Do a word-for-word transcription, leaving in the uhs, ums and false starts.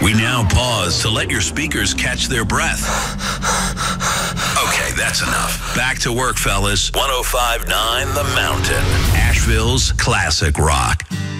We now pause to let your speakers catch their breath. Okay, that's enough. Back to work, fellas. one oh five point nine The Mountain, Asheville's classic rock.